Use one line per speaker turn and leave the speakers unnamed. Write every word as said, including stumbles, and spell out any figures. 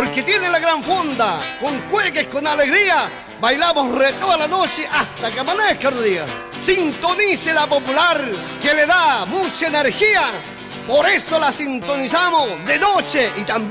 porque tiene la gran fonda, con cueques, con alegría, bailamos re toda la noche hasta que amanezca el día. Sintonice la popular, que le da mucha energía, por eso la sintonizamos de noche y también